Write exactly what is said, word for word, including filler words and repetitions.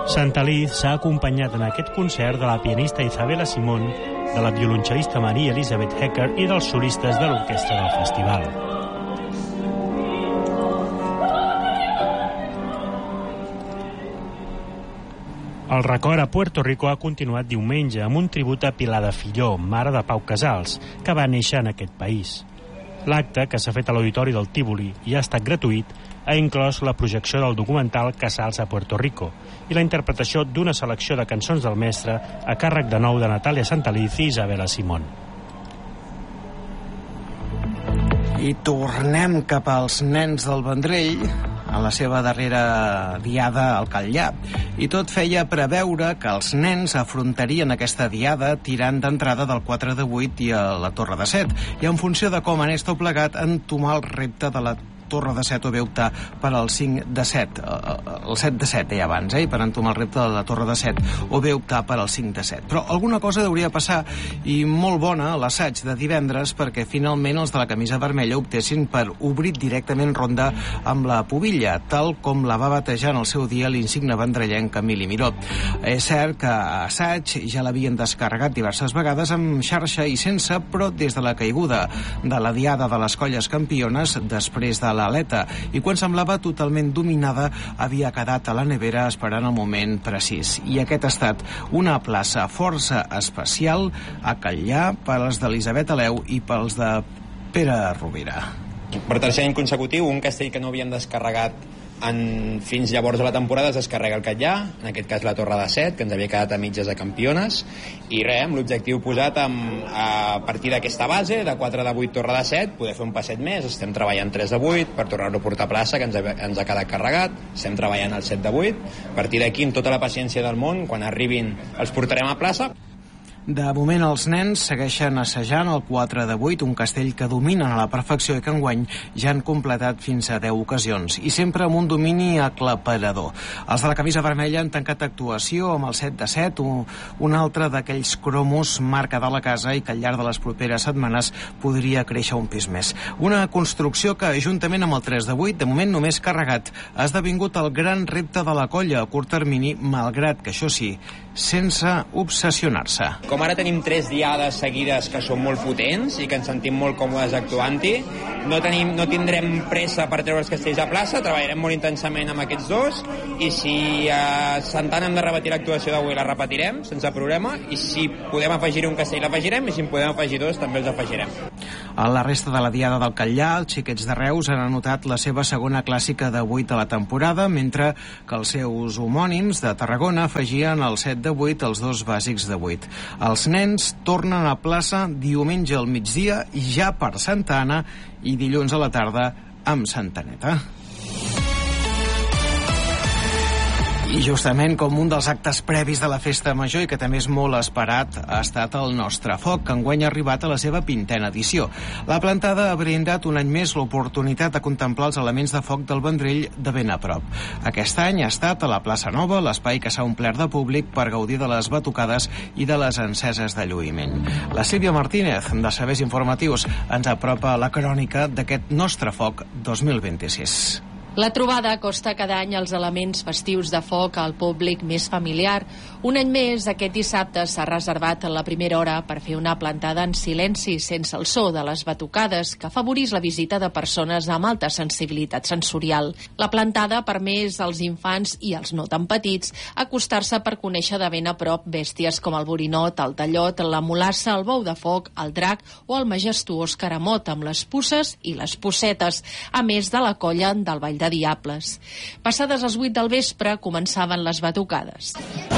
Santaliz s'ha acompanyat en aquest concert de la pianista Isabella Simón, de la violoncel·lista Maria Elizabeth Hecker i dels solistes de l'orquestra del festival. El record a Puerto Rico ha continuat diumenge amb un tribut a Pilar de Filló, mare de Pau Casals, que va néixer en aquest país. L'acte, que s'ha fet a l'Auditori del Tívoli i ha estat gratuït, ha inclòs la projecció del documental Casals a Puerto Rico i la interpretació d'una selecció de cançons del mestre a càrrec de nou de Natàlia Santaliz i Isabella Simón. I tornem cap als nens del Vendrell, a la seva darrera diada al Catllar. I tot feia preveure que els nens afrontarien aquesta diada tirant d'entrada del quatre de vuit i a la Torre de set. I en funció de com anés tot plegat, entomar el repte de la Torre de set o bé optar per al cinc de set, el set de set deia abans, eh? Per entomar el repte de la Torre de set o bé optar per al cinc de set. Però alguna cosa hauria de passar, i molt bona l'assaig de divendres, perquè finalment els de la camisa vermella optessin per obrir directament ronda amb la pubilla, tal com la va batejar en el seu dia l'insigne vendrellenc Emili Miró. És cert que assaig ja l'havien descarregat diverses vegades amb xarxa i sense, però des de la caiguda de la diada de les colles campiones, després de l'aleta, i quan semblava totalment dominada, havia quedat a la nevera esperant el moment precís. I aquest ha estat una plaça força especial a Catllar per als d'Elisabet Aleu i pels de Pere Rovira. Per tercer any consecutiu, un castell que no havíem descarregat en, fins llavors de la temporada es descarrega el Catllar, en aquest cas la Torre de set, que ens havia quedat a mitges de campiones, i res, amb l'objectiu posat amb, a partir d'aquesta base, de quatre de vuit Torre de set, poder fer un passet més. Estem treballant tres de vuit per tornar-lo a portar a plaça, que ens ha, ens ha quedat carregat, estem treballant el set de vuit, a partir d'aquí, amb tota la paciència del món, quan arribin els portarem a plaça. De moment els nens segueixen assajant el quatre de vuit, un castell que dominen a la perfecció i que enguany ja han completat fins a deu ocasions, i sempre amb un domini aclaparador. Els de la camisa vermella han tancat actuació amb el set de set, un, un altre d'aquells cromos marca de la casa i que al llarg de les properes setmanes podria créixer un pis més. Una construcció que, juntament amb el tres de vuit, de moment només carregat, ha esdevingut el gran repte de la colla a curt termini, malgrat que, això sí, sense obsessionar-se. Com ara tenim tres diades seguides que són molt potents i que ens sentim molt còmodes actuant-hi, no, tenim, no tindrem pressa per treure els castells a plaça, treballarem molt intensament amb aquests dos, i si a Sant Anna hem de repetir l'actuació d'avui, la repetirem sense problema, i si podem afegir un castell l'afegirem, i si en podem afegir dos també els afegirem. A la resta de la diada del Catllar, els xiquets de Reus han anotat la seva segona clàssica de vuit a la temporada, mentre que els seus homònims de Tarragona afegien el set de vuit als dos bàsics de vuit. Els nens tornen a plaça diumenge al migdia i ja per Santa Anna, i dilluns a la tarda amb Santa Aneta. I justament com un dels actes previs de la festa major, i que també és molt esperat, ha estat el Nostre Foc, que enguany ha arribat a la seva vintena edició. La plantada ha brindat un any més l'oportunitat de contemplar els elements de foc del Vendrell de ben a prop. Aquest any ha estat a la plaça Nova, l'espai que s'ha omplert de públic per gaudir de les batucades i de les enceses de lluïment. La Sílvia Martínez, de Serveis Informatius, ens apropa a la crònica d'aquest Nostre Foc dos mil vint-i-sis. La trobada acosta cada any els elements festius de foc al públic més familiar. Un any més, aquest dissabte s'ha reservat a la primera hora per fer una plantada en silenci, sense el so de les batucades, que afavorís la visita de persones amb alta sensibilitat sensorial. La plantada permès als infants i als no tan petits acostar-se per conèixer de ben a prop bèsties com el borinot, el tallot, la mulassa, el bou de foc, el drac o el majestuós caramot amb les puces i les pussetes, a més de la colla del Ball de Diables. Passades les vuit del vespre començaven les batucades.